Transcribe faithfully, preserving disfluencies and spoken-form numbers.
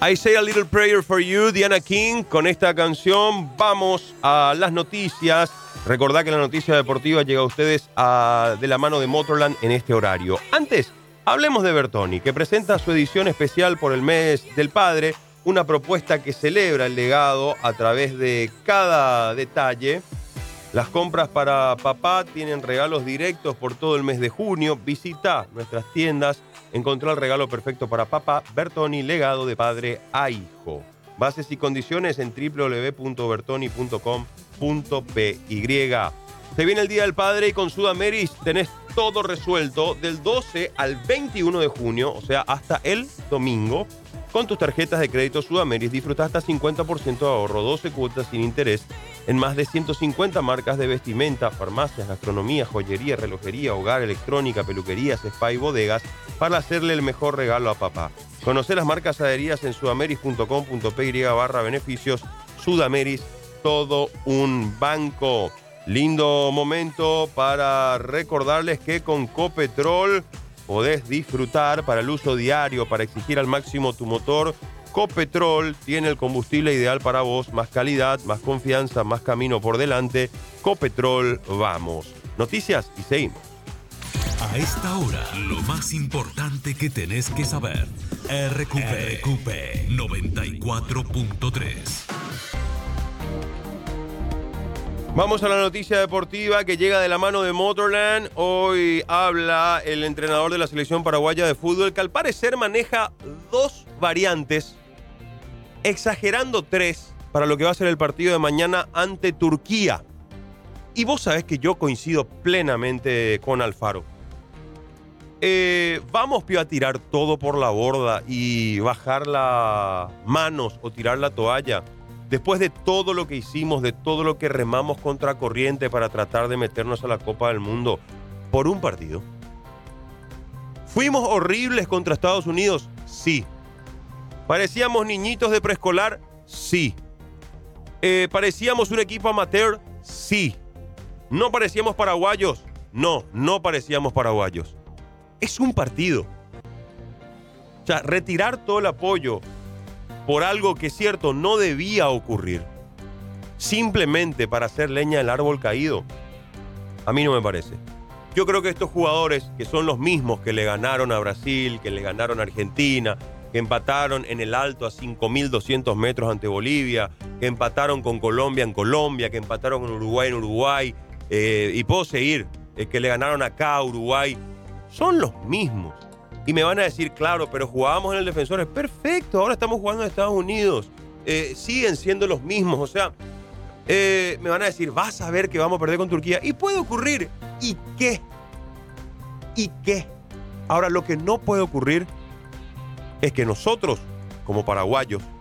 I Say a Little Prayer for You, Diana King. Con esta canción vamos a las noticias. Recordad que la noticia deportiva llega a ustedes a, de la mano de Motorland en este horario. Antes, hablemos de Bertoni, que presenta su edición especial por el mes del padre, una propuesta que celebra el legado a través de cada detalle. Las compras para papá tienen regalos directos por todo el mes de junio. Visita nuestras tiendas, encontrá el regalo perfecto para papá. Bertoni, legado de padre a hijo. Bases y condiciones en doble u doble u doble u punto bertoni punto com punto p y. Se viene el Día del Padre y con Sudameris tenés todo resuelto del doce al veintiuno de junio, o sea, hasta el domingo. Con tus tarjetas de crédito Sudameris disfrutás hasta cincuenta por ciento de ahorro, doce cuotas sin interés en más de ciento cincuenta marcas de vestimenta, farmacias, gastronomía, joyería, relojería, hogar, electrónica, peluquerías, spa y bodegas para hacerle el mejor regalo a papá. Conocé las marcas adheridas en sudameris punto com punto p y barra beneficios. Sudameris, todo un banco. Lindo momento para recordarles que con Copetrol podés disfrutar para el uso diario, para exigir al máximo tu motor. Copetrol tiene el combustible ideal para vos, más calidad, más confianza, más camino por delante. Copetrol, vamos. Noticias y seguimos. A esta hora, lo más importante que tenés que saber. R Q P, R Q P noventa y cuatro punto tres. Vamos a la noticia deportiva que llega de la mano de Motorland. Hoy habla el entrenador de la selección paraguaya de fútbol, que al parecer maneja dos variantes, exagerando tres, para lo que va a ser el partido de mañana ante Turquía. Y vos sabés que yo coincido plenamente con Alfaro. Eh, vamos, Pío, a tirar todo por la borda y bajar las manos o tirar la toalla. Después de todo lo que hicimos, de todo lo que remamos contra corriente para tratar de meternos a la Copa del Mundo por un partido. ¿Fuimos horribles contra Estados Unidos? Sí. ¿Parecíamos niñitos de preescolar? Sí. Eh, ¿Parecíamos un equipo amateur? Sí. ¿No parecíamos paraguayos? No, no parecíamos paraguayos. Es un partido. O sea, retirar todo el apoyo por algo que es cierto no debía ocurrir, simplemente para hacer leña del árbol caído, a mí no me parece. Yo creo que estos jugadores, que son los mismos que le ganaron a Brasil, que le ganaron a Argentina, que empataron en el Alto a cinco mil doscientos metros ante Bolivia, que empataron con Colombia en Colombia, que empataron con Uruguay en Uruguay, eh, y puedo seguir, eh, que le ganaron acá a Uruguay, son los mismos. Y me van a decir, claro, pero jugábamos en el Defensores. Perfecto, ahora estamos jugando en Estados Unidos. Eh, siguen siendo los mismos. O sea, eh, me van a decir, vas a ver que vamos a perder con Turquía. Y puede ocurrir. ¿Y qué? ¿Y qué? Ahora, lo que no puede ocurrir es que nosotros, como paraguayos,